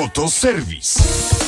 Motoserwis.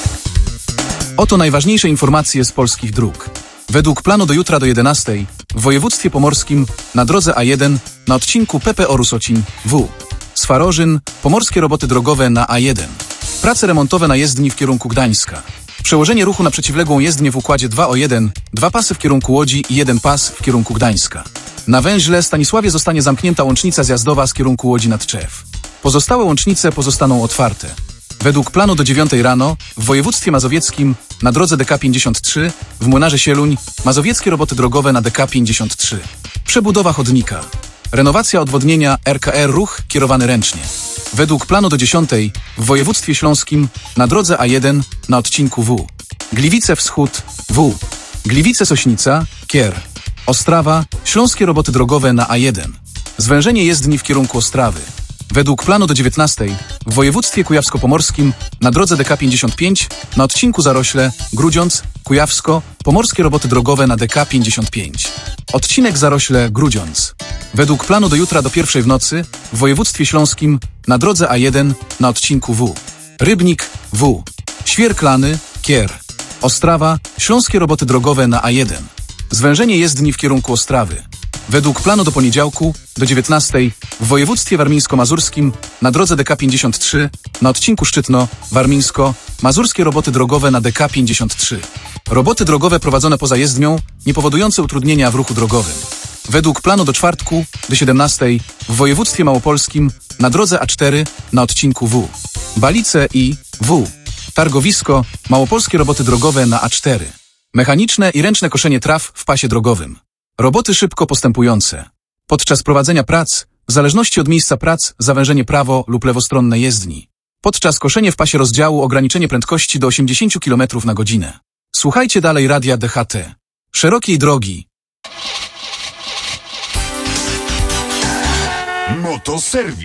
Oto najważniejsze informacje z polskich dróg. Według planu do jutra do 11 w województwie pomorskim na drodze A1 na odcinku PPO Rusocin W. Swarożyn, pomorskie roboty drogowe na A1. Prace remontowe na jezdni w kierunku Gdańska. Przełożenie ruchu na przeciwległą jezdnię w układzie 2:1, 2 pasy w kierunku Łodzi i 1 pas w kierunku Gdańska. Na węźle Stanisławie zostanie zamknięta łącznica zjazdowa z kierunku Łodzi nad Tczew. Pozostałe łącznice pozostaną otwarte. Według planu do 9 rano w województwie mazowieckim na drodze DK 53 w Młynarze Sieluń mazowieckie roboty drogowe na DK 53. Przebudowa chodnika. Renowacja odwodnienia RKR ruch kierowany ręcznie. Według planu do 10 w województwie śląskim na drodze A1 na odcinku W. Gliwice Wschód W. Gliwice Sośnica Kier. Ostrawa śląskie roboty drogowe na A1. Zwężenie jezdni w kierunku Ostrawy. Według planu do 19 w województwie kujawsko-pomorskim na drodze DK 55 na odcinku Zarośle, Grudziądz, Kujawsko, pomorskie roboty drogowe na DK 55. Odcinek Zarośle, Grudziądz. Według planu do jutra do 1 w nocy w województwie śląskim na drodze A1 na odcinku W. Rybnik W. Świerklany, Kier. Ostrawa, śląskie roboty drogowe na A1. Zwężenie jezdni w kierunku Ostrawy. Według planu do poniedziałku, do 19 w województwie warmińsko-mazurskim na drodze DK 53 na odcinku Szczytno-Warmińsko mazurskie roboty drogowe na DK 53. Roboty drogowe prowadzone poza jezdnią, nie powodujące utrudnienia w ruchu drogowym. Według planu do czwartku, do 17 w województwie małopolskim na drodze A4 na odcinku W. Balice i W. Targowisko, małopolskie roboty drogowe na A4. Mechaniczne i ręczne koszenie traw w pasie drogowym. Roboty szybko postępujące. Podczas prowadzenia prac, w zależności od miejsca prac, zawężenie prawo lub lewostronne jezdni. Podczas koszenia w pasie rozdziału ograniczenie prędkości do 80 km na godzinę. Słuchajcie dalej radia DHT. Szerokiej drogi. Motoserwis.